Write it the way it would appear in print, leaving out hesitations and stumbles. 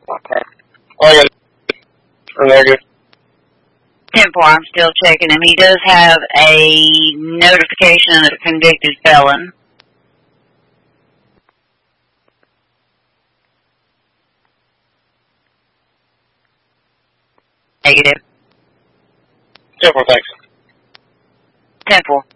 Okay. Well, I got negative. 10-4, I'm still checking him. He does have a notification of a convicted felon. Negative. 10-4, thanks. 10-4.